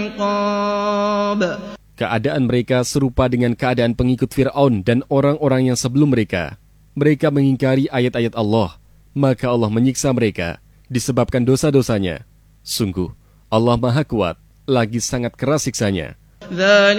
Keadaan mereka serupa dengan keadaan pengikut Fir'aun dan orang-orang yang sebelum mereka. Mereka mengingkari ayat-ayat Allah, maka Allah menyiksa mereka disebabkan dosa-dosanya. Sungguh, Allah Maha Kuat, lagi sangat keras siksanya.